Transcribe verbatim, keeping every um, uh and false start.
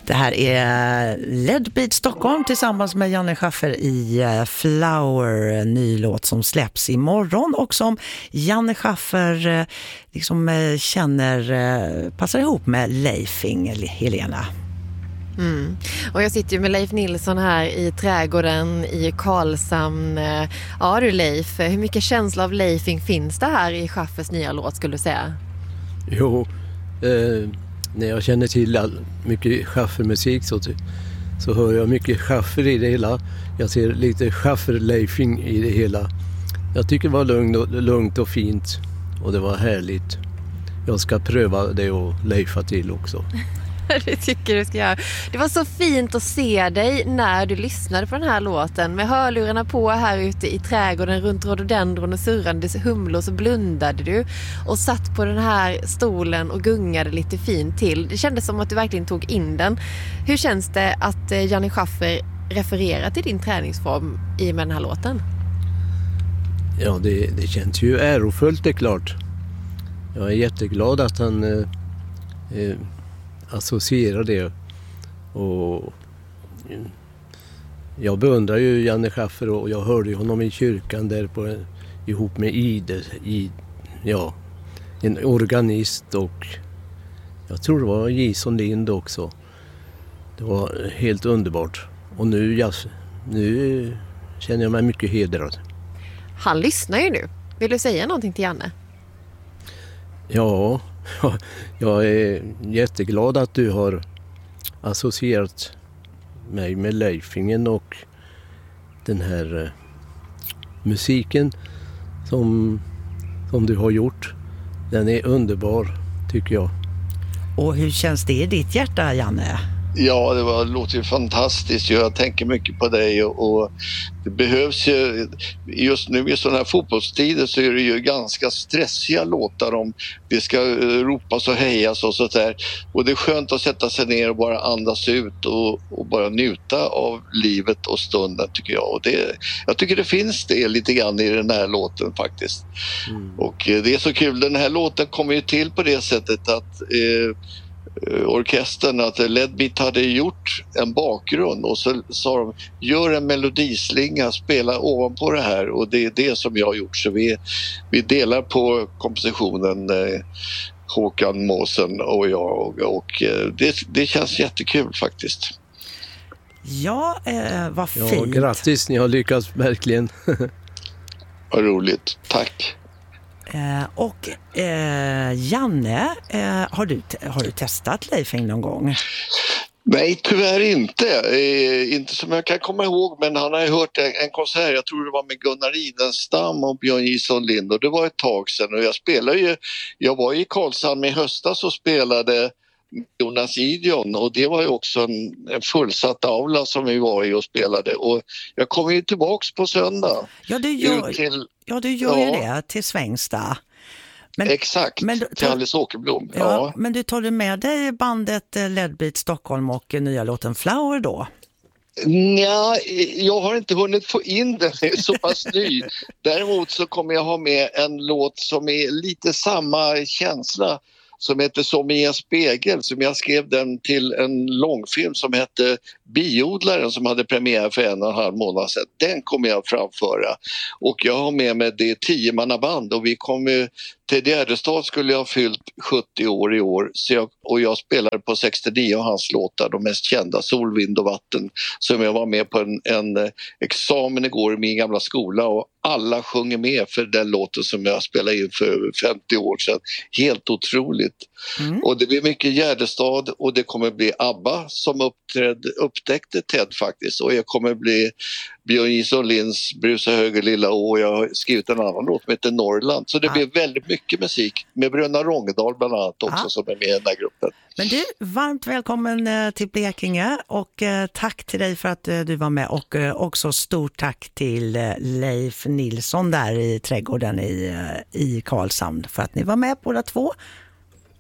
Det här är Leadbeat Stockholm tillsammans med Janne Schaffer i Flower, ny låt som släpps imorgon och som Janne Schaffer liksom känner passar ihop med Leifing, Helena. Mm. Och jag sitter ju med Leif Nilsson här i trädgården i Karlshamn. Ja du Leif, hur mycket känsla av Leifing finns det här i Schaffers nya låt skulle du säga? Jo, eh, när jag känner till all, mycket Schaffer-musik så, så hör jag mycket Schaffer i det hela. Jag ser lite Schaffer-Leifing i det hela. Jag tycker det var lugnt och, lugnt och fint och det var härligt. Jag ska pröva det och leifa till också. Det tycker du ska göra. Det var så fint att se dig när du lyssnade på den här låten. Med hörlurarna på här ute i trädgården runt rhododendron och surrande humlor så blundade du och satt på den här stolen och gungade lite fint till. Det kändes som att du verkligen tog in den. Hur känns det att Janne Schaffer refererar till din träningsform i med den här låten? Ja, det, det känns ju ärofullt, det är klart. Jag är jätteglad att han eh, eh, associerar det. Och jag beundrar ju Janne Schaffer och jag hörde ju honom i kyrkan där på, ihop med Ide, i, ja, en organist och jag tror det var Jason Lind också. Det var helt underbart. Och nu, ja, nu känner jag mig mycket hedrad. Han lyssnar ju nu. Vill du säga någonting till Janne? Ja, jag är jätteglad att du har associerat mig med Leifingen och den här eh, musiken som, som du har gjort. Den är underbar, tycker jag. Och hur känns det i ditt hjärta, Janne? Ja, det, var, det låter ju fantastiskt. Jag tänker mycket på dig och, och det behövs ju, just nu i sådana här fotbollstider så är det ju ganska stressiga låtar om det ska ropas och hejas och sånt där. Och det är skönt att sätta sig ner och bara andas ut och, och bara njuta av livet och stunden tycker jag. Och det, jag tycker det finns det lite grann i den här låten faktiskt. Mm. Och det är så kul, den här låten kommer ju till på det sättet att eh, orkestern att Leadbeat hade gjort en bakgrund och så sa de gör en melodislinga, spela ovanpå det här och det är det som jag har gjort så vi, vi delar på kompositionen eh, Håkan Måsen och jag och, och eh, det, det känns jättekul faktiskt. Ja, eh, vad fint. Ja, grattis, ni har lyckats verkligen. Vad roligt, tack. Eh, och eh, Janne, eh, har, du te- har du testat Leifing någon gång? Nej, tyvärr inte. Eh, inte som jag kan komma ihåg, men han har hört en, en konsert, jag tror det var med Gunnar Idenstam och Björn Jason Lind och det var ett tag sedan och jag spelade ju, jag var i Karlshamn i höstas och spelade Jonas Gideon och det var ju också en, en fullsatt aula som vi var i och spelade och jag kommer ju tillbaks på söndag. Ja, du gör, till, ja, du gör ja. ju det till Svängsta. Men, Exakt, men, till Alice Åkerblom. Ja, ja. Men du tar du med dig bandet Leadbeat Stockholm och nya låten Flower då? Ja, jag har inte hunnit få in den, det är så pass ny. Däremot så kommer jag ha med en låt som är lite samma känsla som heter Som i en spegel, som jag skrev den till en långfilm som hette Biodlaren som hade premiär för en och en halv månad sedan. Den kommer jag framföra och jag har med mig det tio-mannaband och vi kommer Ted Gärdestad skulle jag ha fyllt sjuttio år i år så jag, och jag spelade på sextionio av hans låtar, de mest kända Sol, vind och vatten som jag var med på en, en examen igår i min gamla skola och alla sjunger med för den låten som jag spelade in för femtio år sedan. Helt otroligt. Mm. Och det blir mycket Gärdestad och det kommer bli ABBA som uppträd, upptäckte Ted faktiskt och jag kommer bli Björn Jason Linds Brusa höger lilla å och jag har skrivit en annan låt som heter Norrland. Så det ah. blir väldigt mycket musik med Bröna Rångedal bland annat också ah. som är med i den här gruppen. Men du, varmt välkommen till Blekinge och tack till dig för att du var med och också stort tack till Leif Nilsson där i trädgården i, i Karlshamn för att ni var med båda två.